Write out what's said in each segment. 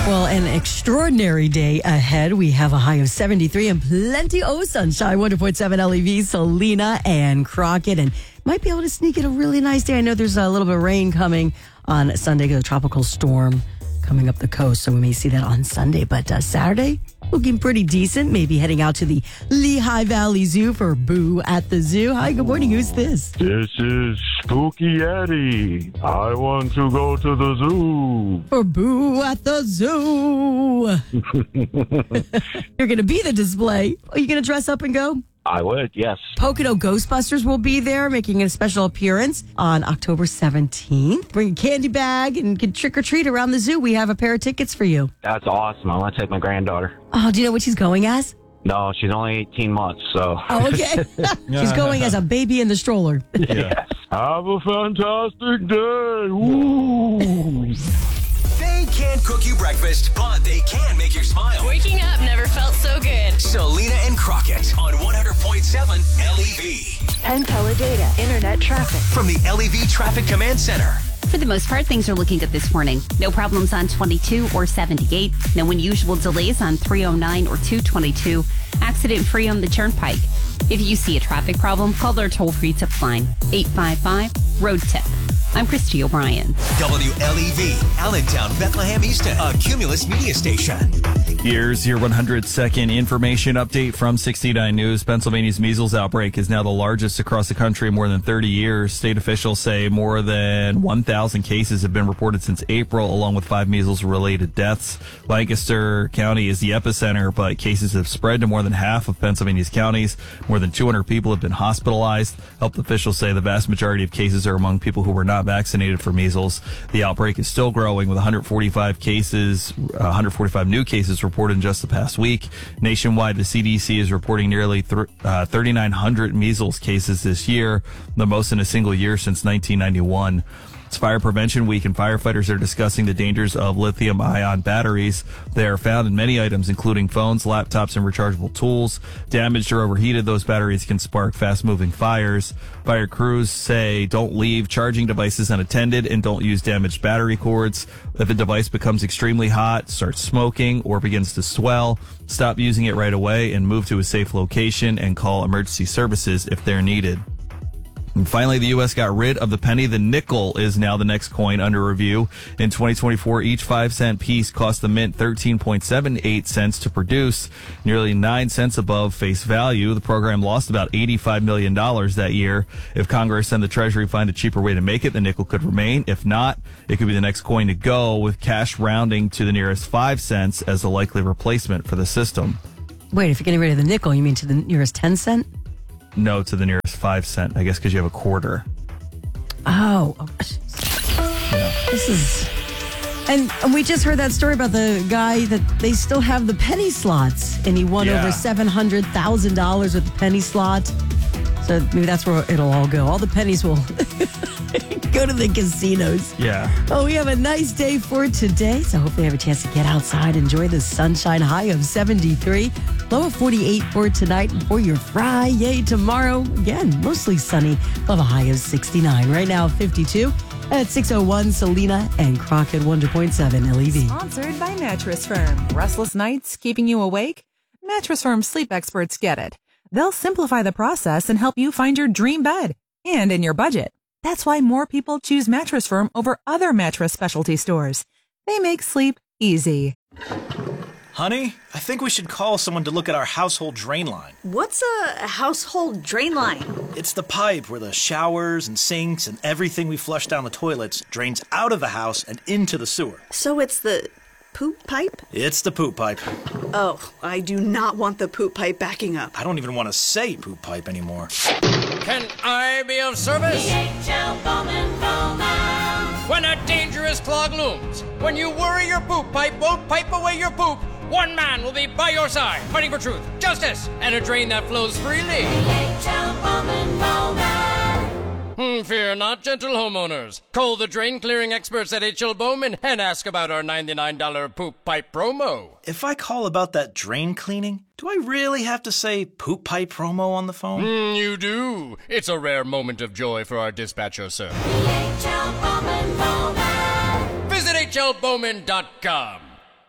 Well, an extraordinary day ahead. We have a high of 73 and plenty of sunshine. 100.7 LEV, Selena and Crockett. And might be able to sneak in a really nice day. I know there's a little bit of rain coming on Sunday, a tropical storm coming up the coast. So we may see that on Sunday. But Saturday, looking pretty decent. Maybe heading out to the Lehigh Valley Zoo for Boo at the Zoo. Hi, good morning. Who's this? This is Spooky Eddie. I want to go to the zoo. For Boo at the Zoo. You're going to be the display. Are you going to dress up and go? I would, yes. Pocono Ghostbusters will be there, making a special appearance on October 17th. Bring a candy bag and can trick or treat around the zoo. We have a pair of tickets for you. That's awesome. I want to take my granddaughter. Oh, do you know what she's going as? No, she's only 18 months, so. Oh, okay. She's going as a baby in the stroller. Yes. Have a fantastic day. Woo. They can't cook you breakfast, but they can make you smile. Waking up never felt so good. Selena and Crockett on 100.7 LEV. And teledata, internet traffic. From the LEV Traffic Command Center. For the most part, things are looking good this morning. No problems on 22 or 78. No unusual delays on 309 or 222. Accident-free on the Turnpike. If you see a traffic problem, call their toll-free tip line, 855-ROAD-TIP. I'm Christy O'Brien. WLEV, Allentown, Bethlehem Easton, a Cumulus media station. Here's your 100-second information update from 69 News. Pennsylvania's measles outbreak is now the largest across the country in more than 30 years. State officials say more than 1,000 cases have been reported since April, along with 5 measles-related deaths. Lancaster County is the epicenter, but cases have spread to more than half of Pennsylvania's counties. More than 200 people have been hospitalized. Health officials say the vast majority of cases are among people who were not vaccinated for measles. The outbreak is still growing with 145 new cases reported in just the past week. Nationwide, the CDC is reporting nearly 3,900 measles cases this year, the most in a single year since 1991. It's Fire Prevention Week, and firefighters are discussing the dangers of lithium-ion batteries. They are found in many items, including phones, laptops, and rechargeable tools. Damaged or overheated, those batteries can spark fast-moving fires. Fire crews say don't leave charging devices unattended and don't use damaged battery cords. If a device becomes extremely hot, starts smoking, or begins to swell, stop using it right away and move to a safe location and call emergency services if they're needed. And finally, the U.S. got rid of the penny. The nickel is now the next coin under review. In 2024, each 5-cent piece cost the mint 13.78 cents to produce, nearly 9 cents above face value. The program lost about $85 million that year. If Congress and the Treasury find a cheaper way to make it, the nickel could remain. If not, it could be the next coin to go, with cash rounding to the nearest 5 cents as a likely replacement for the system. Wait, if you're getting rid of the nickel, you mean to the nearest 10 cent? No, to the nearest 5 cent, I guess, because you have a quarter. Oh. Yeah. This is... And we just heard that story about the guy that they still have the penny slots, and he won over $700,000 with the penny slot. So maybe that's where it'll all go. All the pennies will go to the casinos. Yeah. Oh, we have a nice day for today, so hopefully you have a chance to get outside, enjoy the sunshine. High of 73, low of 48 for tonight. And for your Friday tomorrow, again, mostly sunny. We'll have a high of 69. Right now, 52. At 6:01, Selena and Crockett 100.7 LEV. Sponsored by Mattress Firm. Restless nights keeping you awake? Mattress Firm sleep experts get it. They'll simplify the process and help you find your dream bed and in your budget. That's why more people choose Mattress Firm over other mattress specialty stores. They make sleep easy. Honey, I think we should call someone to look at our household drain line. What's a household drain line? It's the pipe where the showers and sinks and everything we flush down the toilets drains out of the house and into the sewer. So it's the poop pipe? It's the poop pipe. Oh, I do not want the poop pipe backing up. I don't even want to say poop pipe anymore. Can I be of service? DHL Bowman Bowman. When a dangerous clog looms, when you worry your poop pipe won't pipe away your poop, one man will be by your side, fighting for truth, justice, and a drain that flows freely. DHL Bowman Bowman. Fear not, gentle homeowners. Call the drain clearing experts at H.L. Bowman and ask about our $99 poop pipe promo. If I call about that drain cleaning, do I really have to say poop pipe promo on the phone? You do. It's a rare moment of joy for our dispatcher, sir. DHL Bowman Bowman. Visit HLBowman.com.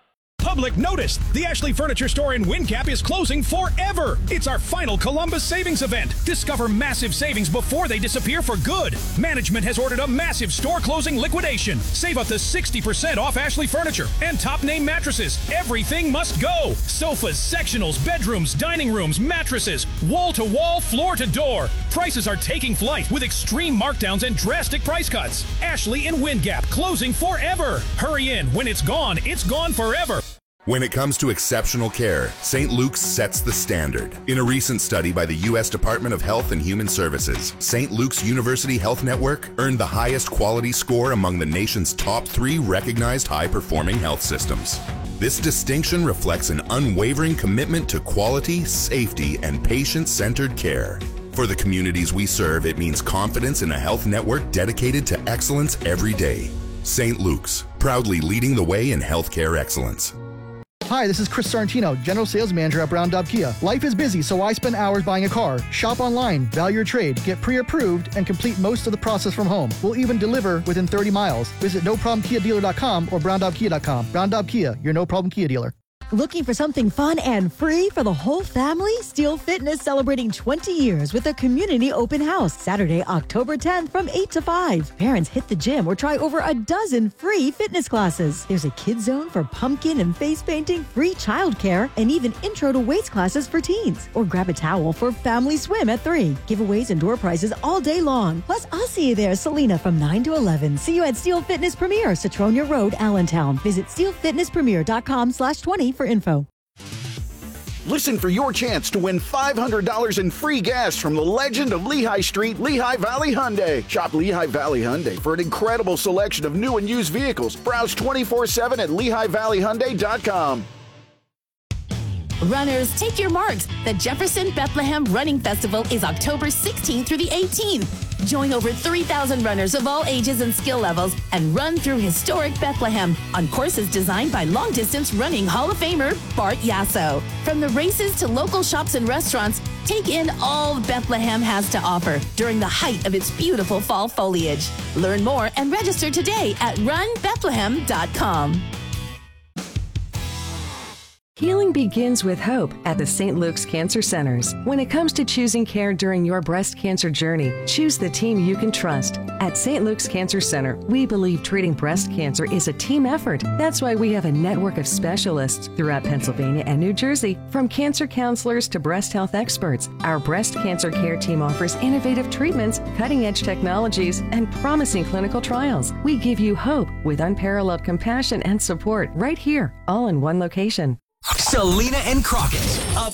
Public notice! The Ashley Furniture Store in WinCap is closing forever! It's our final Columbus Savings event. Discover massive savings before they disappear for good. Management has ordered a massive store closing liquidation. Save up to 60% off Ashley Furniture and top name mattresses. Everything must go. Sofas, sectionals, bedrooms, dining rooms, mattresses, wall to wall, floor to door. Prices are taking flight with extreme markdowns and drastic price cuts. Ashley in WinGap closing forever. Hurry in. When it's gone forever. When it comes to exceptional care, St. Luke's sets the standard. In a recent study by the U.S. Department of Health and Human Services, St. Luke's University Health Network earned the highest quality score among the nation's top 3 recognized high-performing health systems. This distinction reflects an unwavering commitment to quality, safety, and patient-centered care. For the communities we serve, it means confidence in a health network dedicated to excellence every day. St. Luke's, proudly leading the way in healthcare excellence. Hi, this is Chris Sorrentino, General Sales Manager at Brown Daub Kia. Life is busy, so I spend hours buying a car. Shop online, value your trade, get pre-approved, and complete most of the process from home. We'll even deliver within 30 miles. Visit noproblemkiadealer.com or browndaubkia.com. Brown Daub Kia, your no-problem Kia dealer. Looking for something fun and free for the whole family? Steel Fitness celebrating 20 years with a community open house Saturday, October 10th from 8 to 5. Parents hit the gym or try over a dozen free fitness classes. There's a kids zone for pumpkin and face painting, free childcare, and even intro to weights classes for teens. Or grab a towel for family swim at 3. Giveaways and door prizes all day long. Plus, I'll see you there, Selena, from 9 to 11. See you at Steel Fitness Premier, Citronia Road, Allentown. Visit steelfitnesspremier.com/20 for info. Listen for your chance to win $500 in free gas from the legend of Lehigh Street, Lehigh Valley Hyundai. Shop Lehigh Valley Hyundai for an incredible selection of new and used vehicles. Browse 24/7 at LehighValleyHyundai.com. Runners, take your marks. The Jefferson Bethlehem Running Festival is October 16th through the 18th. Join over 3,000 runners of all ages and skill levels and run through historic Bethlehem on courses designed by long-distance running Hall of Famer Bart Yasso. From the races to local shops and restaurants, take in all Bethlehem has to offer during the height of its beautiful fall foliage. Learn more and register today at runbethlehem.com. Healing begins with hope at the St. Luke's Cancer Centers. When it comes to choosing care during your breast cancer journey, choose the team you can trust. At St. Luke's Cancer Center, we believe treating breast cancer is a team effort. That's why we have a network of specialists throughout Pennsylvania and New Jersey, from cancer counselors to breast health experts. Our breast cancer care team offers innovative treatments, cutting-edge technologies, and promising clinical trials. We give you hope with unparalleled compassion and support right here, all in one location. Selena and Crockett, up